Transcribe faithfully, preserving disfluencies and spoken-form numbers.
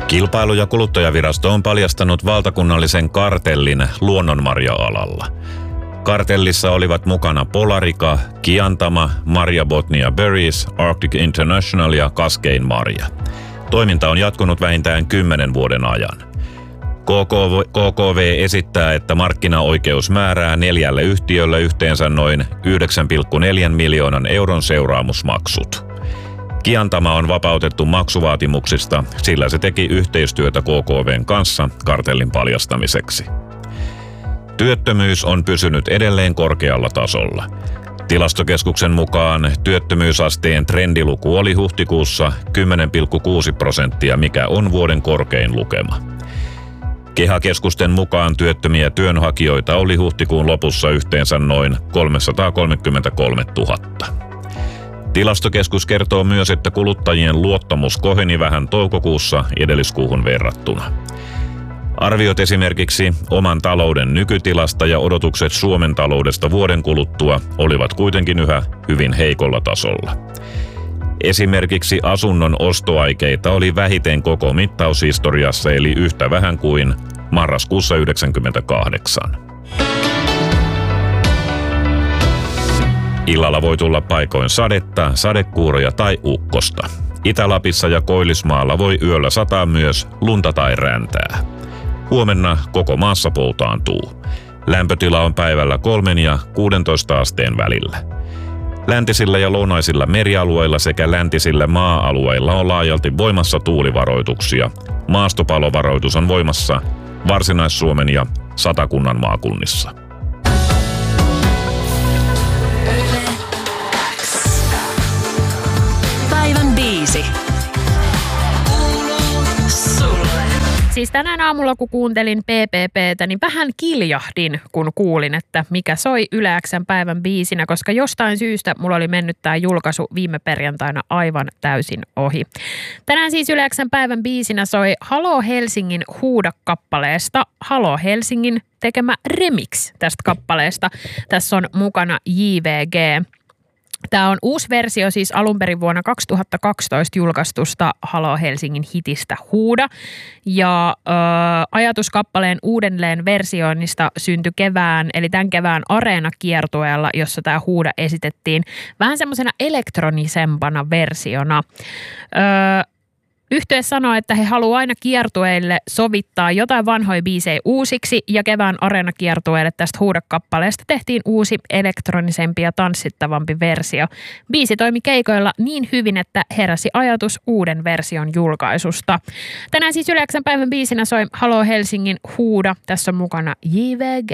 Kilpailu- ja kuluttajavirasto on paljastanut valtakunnallisen kartellin luonnonmarja-alalla. Kartellissa olivat mukana Polarica, Kiantama, Marja Botnia Berries, Arctic International ja Cascade Marja. Toiminta on jatkunut vähintään kymmenen vuoden ajan. K K V esittää, että markkinaoikeus määrää neljälle yhtiölle yhteensä noin yhdeksän pilkku neljä miljoonan euron seuraamusmaksut. Kiantama on vapautettu maksuvaatimuksista, sillä se teki yhteistyötä K K V:n kanssa kartellin paljastamiseksi. Työttömyys on pysynyt edelleen korkealla tasolla. Tilastokeskuksen mukaan työttömyysasteen trendiluku oli huhtikuussa kymmenen pilkku kuusi prosenttia, mikä on vuoden korkein lukema. KEHA-keskusten mukaan työttömiä työnhakijoita oli huhtikuun lopussa yhteensä noin kolmesataakolmekymmentäkolmetuhatta. Tilastokeskus kertoo myös, että kuluttajien luottamus koheni vähän toukokuussa edelliskuuhun verrattuna. Arviot esimerkiksi oman talouden nykytilasta ja odotukset Suomen taloudesta vuoden kuluttua olivat kuitenkin yhä hyvin heikolla tasolla. Esimerkiksi asunnon ostoaikeita oli vähiten koko mittaushistoriassa, eli yhtä vähän kuin marraskuussa yhdeksänkymmentäkahdeksan. Illalla voi tulla paikoin sadetta, sadekuuroja tai ukkosta. Itä-Lapissa ja Koillismaalla voi yöllä sataa myös lunta tai räntää. Huomenna koko maassa poutaantuu. Lämpötila on päivällä kolmen ja kuudentoista asteen välillä. Läntisillä ja lounaisilla merialueilla sekä läntisillä maa-alueilla on laajalti voimassa tuulivaroituksia. Maastopalovaroitus on voimassa Varsinais-Suomen ja Satakunnan maakunnissa. Päivän biisi. Siis tänään aamulla, kun kuuntelin P P P:tä, niin vähän kiljahdin, kun kuulin, että mikä soi Yle X:n päivän biisinä, koska jostain syystä mulla oli mennyt tämä julkaisu viime perjantaina aivan täysin ohi. Tänään siis Yle X:n päivän biisinä soi Halo Helsingin Huuda-kappaleesta Halo Helsingin tekemä remix tästä kappaleesta. Tässä on mukana J V G. Tämä on uusi versio siis alun perin vuonna kaksituhattakaksitoista julkaistusta Halo Helsingin hitistä Huuda. Ja ö, ajatus kappaleen uudelleen versioinnista syntyi kevään, eli tämän kevään Areena-kiertueella, jossa tämä Huuda esitettiin vähän semmoisena elektronisempana versiona. Öö, Yhtye sanoo, että he haluaa aina kiertueille sovittaa jotain vanhoja biisejä uusiksi, ja kevään Areena-kiertueelle tästä Huuda-kappaleesta tehtiin uusi elektronisempi ja tanssittavampi versio. Biisi toimi keikoilla niin hyvin, että heräsi ajatus uuden version julkaisusta. Tänään siis Yle X:n päivän biisinä soi Halo Helsingin Huuda. Tässä on mukana J V G.